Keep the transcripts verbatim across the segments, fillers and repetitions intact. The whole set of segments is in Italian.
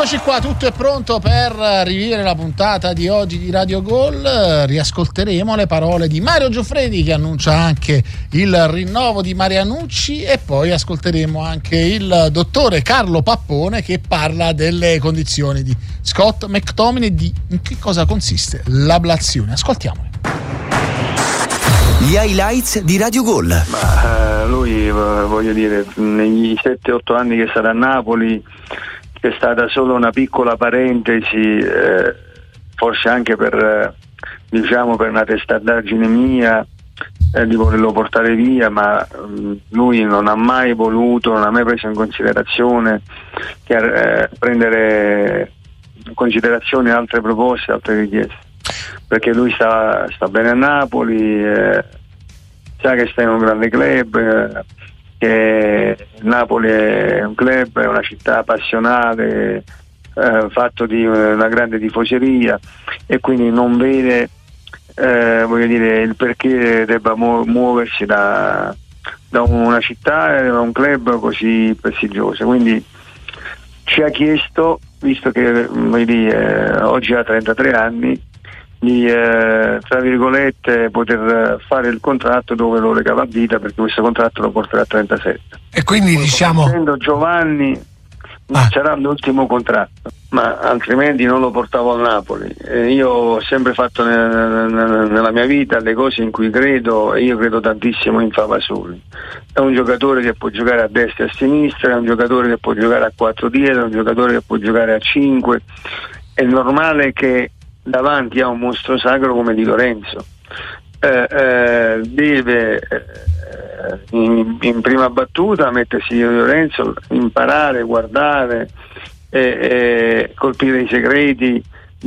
Eccoci qua, tutto è pronto per rivivere la puntata di oggi di Radio Gol. Riascolteremo le parole di Mario Giuffredi, che annuncia anche il rinnovo di Marianucci, e poi ascolteremo anche il dottore Carlo Pappone, che parla delle condizioni di Scott McTominay, di in che cosa consiste l'ablazione. Ascoltiamole. Gli highlights di Radio Gol. Ma uh, lui, uh, voglio dire, negli sette otto anni che sarà a Napoli, che è stata solo una piccola parentesi, eh, forse anche per eh, diciamo per una testardaggine mia, eh, di volerlo portare via, ma mh, lui non ha mai voluto, non ha mai preso in considerazione che, eh, prendere in considerazione altre proposte, altre richieste, perché lui sta, sta bene a Napoli, eh, sa che sta in un grande club, eh, che Napoli è un club, è una città passionale, eh, fatto di una grande tifoseria, e quindi non vede eh, voglio dire il perché debba mu- muoversi da, da una città e da un club così prestigioso. Quindi ci ha chiesto, visto che voglio dire, oggi ha trentatré anni, di eh, tra virgolette poter fare il contratto dove lo legava a vita, perché questo contratto lo porterà a trentasette. E quindi poi, diciamo essendo Giovanni ah. sarà l'ultimo contratto, ma altrimenti non lo portavo al Napoli. E io ho sempre fatto ne- ne- nella mia vita le cose in cui credo, e io credo tantissimo in Favasoli. È un giocatore che può giocare a destra e a sinistra, è un giocatore che può giocare a quattro dietro, è un giocatore che può giocare a cinque. È normale che davanti a un mostro sacro come Di Lorenzo eh, eh, deve eh, in, in prima battuta mettersi Di Lorenzo, imparare, guardare e eh, colpire i segreti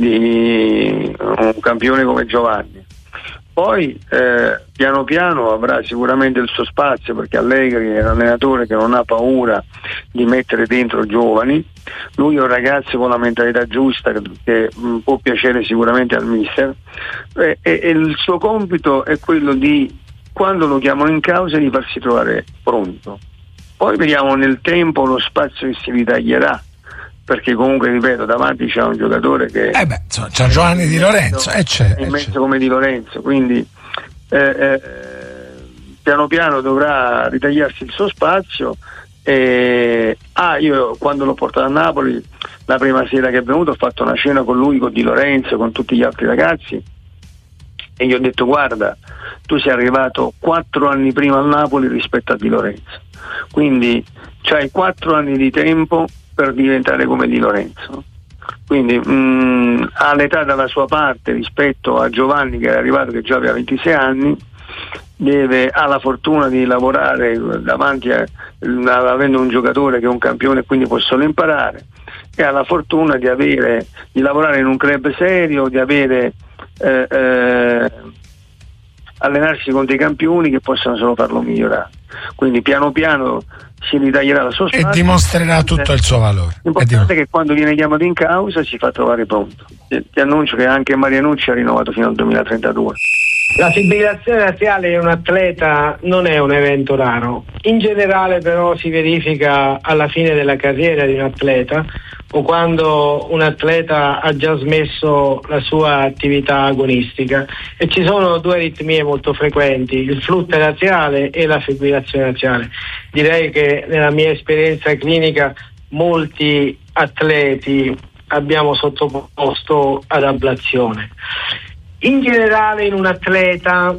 di un campione come Giovanni. Poi eh, piano piano avrà sicuramente il suo spazio, perché Allegri è un allenatore che non ha paura di mettere dentro giovani. Lui è un ragazzo con la mentalità giusta, che, che mh, può piacere sicuramente al mister, e, e, e il suo compito è quello di, quando lo chiamano in causa, di farsi trovare pronto. Poi vediamo nel tempo lo spazio che si ritaglierà, perché comunque, ripeto, davanti c'è un giocatore che eh beh, insomma, c'è Giovanni Di Lorenzo, e c'è, in e mezzo c'è. come Di Lorenzo, quindi eh, eh, piano piano dovrà ritagliarsi il suo spazio. E, ah, io quando l'ho portato a Napoli, la prima sera che è venuto, ho fatto una cena con lui, con Di Lorenzo, con tutti gli altri ragazzi, e gli ho detto: guarda, tu sei arrivato quattro anni prima al Napoli rispetto a Di Lorenzo, quindi c'hai quattro anni di tempo per diventare come Di Lorenzo. Quindi mh, ha l'età dalla sua parte rispetto a Giovanni, che era arrivato che già aveva ventisei anni, deve, ha la fortuna di lavorare davanti a, avendo un giocatore che è un campione, quindi può solo imparare, e ha la fortuna di avere di lavorare in un club serio, di avere eh, eh, allenarsi con dei campioni che possono solo farlo migliorare. Quindi piano piano si ritaglierà la sua spazio e dimostrerà tutto il suo valore. L'importante è che quando viene chiamato in causa si fa trovare pronto. Ti annuncio che anche Marianucci ha rinnovato fino al duemilatrentadue. La fibrillazione atriale in un atleta non è un evento raro. In generale però si verifica alla fine della carriera di un atleta, o quando un atleta ha già smesso la sua attività agonistica, e ci sono due aritmie molto frequenti: il flutter atriale e la fibrillazione atriale. Direi che nella mia esperienza clinica molti atleti abbiamo sottoposto ad ablazione. In generale in un atleta,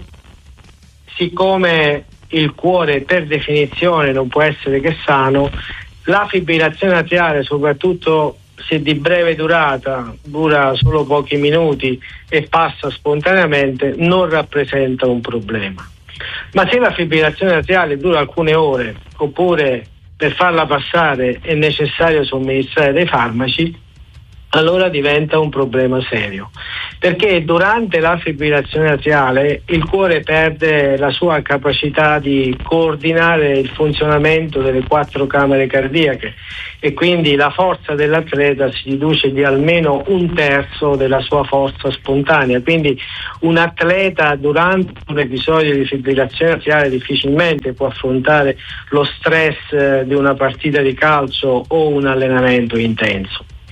siccome il cuore per definizione non può essere che sano, la fibrillazione atriale, soprattutto se di breve durata, dura solo pochi minuti e passa spontaneamente, non rappresenta un problema. Ma se la fibrillazione atriale dura alcune ore, oppure per farla passare è necessario somministrare dei farmaci, allora diventa un problema serio, perché durante la fibrillazione atriale il cuore perde la sua capacità di coordinare il funzionamento delle quattro camere cardiache, e quindi la forza dell'atleta si riduce di almeno un terzo della sua forza spontanea. Quindi un atleta durante un episodio di fibrillazione atriale difficilmente può affrontare lo stress di una partita di calcio o un allenamento intenso.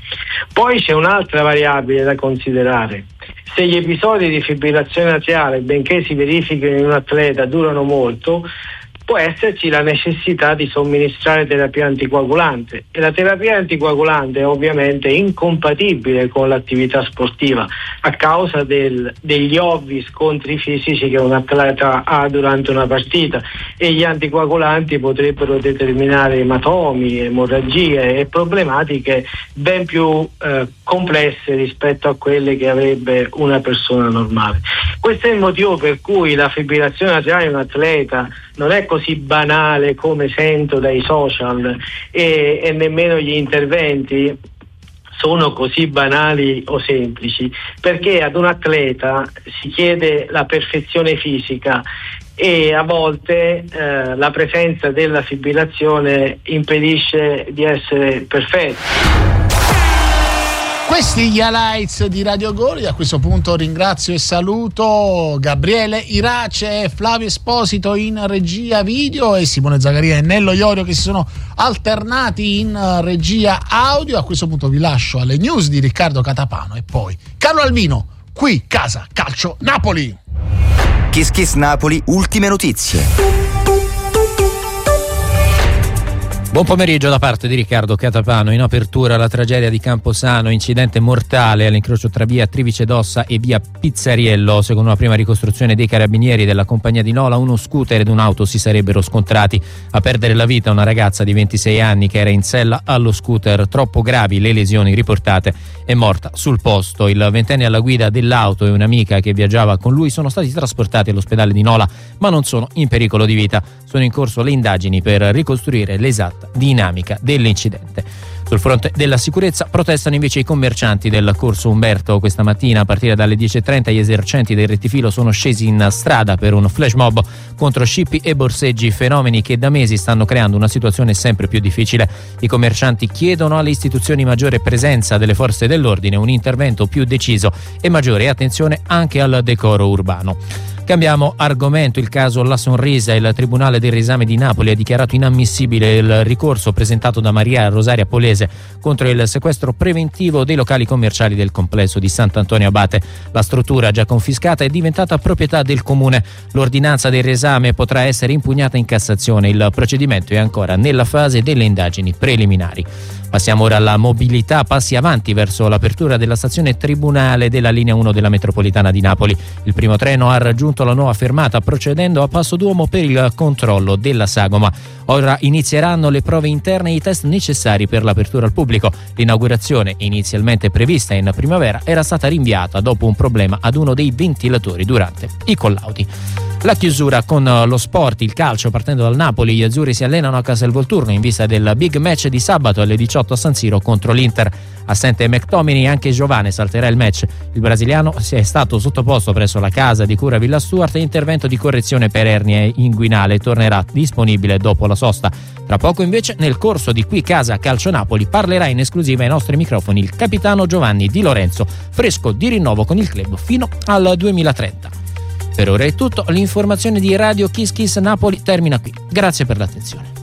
Poi c'è un'altra variabile da considerare. Se gli episodi di fibrillazione atriale, benché si verifichino in un atleta, durano molto, può esserci la necessità di somministrare terapia anticoagulante, e la terapia anticoagulante è ovviamente incompatibile con l'attività sportiva a causa del, degli ovvi scontri fisici che un atleta ha durante una partita, e gli anticoagulanti potrebbero determinare ematomi, emorragie e problematiche ben più eh, complesse rispetto a quelle che avrebbe una persona normale. Questo è il motivo per cui la fibrillazione atriale in un atleta non è così banale come sento dai social, e, e nemmeno gli interventi sono così banali o semplici, perché ad un atleta si chiede la perfezione fisica e a volte eh, la presenza della fibrillazione impedisce di essere perfetti. Questi gli highlights di Radio Gol. A questo punto ringrazio e saluto Gabriele Irace, Flavio Esposito in regia video e Simone Zaccaria e Nello Iorio che si sono alternati in regia audio. A questo punto vi lascio alle news di Riccardo Catapano e poi Carlo Albino, qui Casa Calcio Napoli. Kiss Kiss Napoli, ultime notizie. Buon pomeriggio da parte di Riccardo Catapano. In apertura la tragedia di Camposano, incidente mortale all'incrocio tra via Trivice d'Ossa e via Pizzariello. Secondo una prima ricostruzione dei carabinieri della compagnia di Nola, uno scooter ed un'auto si sarebbero scontrati. A perdere la vita una ragazza di ventisei anni che era in sella allo scooter. Troppo gravi le lesioni riportate, è morta sul posto. Il ventenne alla guida dell'auto e un'amica che viaggiava con lui sono stati trasportati all'ospedale di Nola, ma non sono in pericolo di vita. Sono in corso le indagini per ricostruire l'esatta dinamica dell'incidente. Sul fronte della sicurezza protestano invece i commercianti del Corso Umberto. Questa mattina a partire dalle dieci e trenta gli esercenti del rettifilo sono scesi in strada per un flash mob contro scippi e borseggi, fenomeni che da mesi stanno creando una situazione sempre più difficile. I commercianti chiedono alle istituzioni maggiore presenza delle forze dell'ordine, un intervento più deciso e maggiore attenzione anche al decoro urbano. Cambiamo argomento. Il caso La Sonrisa. Il Tribunale del Riesame di Napoli ha dichiarato inammissibile il ricorso presentato da Maria Rosaria Polese contro il sequestro preventivo dei locali commerciali del complesso di Sant'Antonio Abate. La struttura, già confiscata, è diventata proprietà del comune. L'ordinanza del riesame potrà essere impugnata in Cassazione. Il procedimento è ancora nella fase delle indagini preliminari. Passiamo ora alla mobilità, passi avanti verso l'apertura della stazione Tribunale della linea uno della metropolitana di Napoli. Il primo treno ha raggiunto la nuova fermata procedendo a passo d'uomo per il controllo della sagoma. Ora inizieranno le prove interne e i test necessari per l'apertura al pubblico. L'inaugurazione, inizialmente prevista in primavera, era stata rinviata dopo un problema ad uno dei ventilatori durante i collaudi. La chiusura con lo sport, il calcio. Partendo dal Napoli, gli azzurri si allenano a Castelvolturno in vista del big match di sabato alle diciotto a San Siro contro l'Inter. Assente McTominay, anche Giovane salterà il match. Il brasiliano si è stato sottoposto presso la casa di cura Villa Stuart e intervento di correzione per ernia inguinale e tornerà disponibile dopo la sosta. Tra poco invece nel corso di Qui Casa Calcio Napoli parlerà in esclusiva ai nostri microfoni il capitano Giovanni Di Lorenzo, fresco di rinnovo con il club fino al duemilatrenta. Per ora è tutto, l'informazione di Radio Kiss Kiss Napoli termina qui. Grazie per l'attenzione.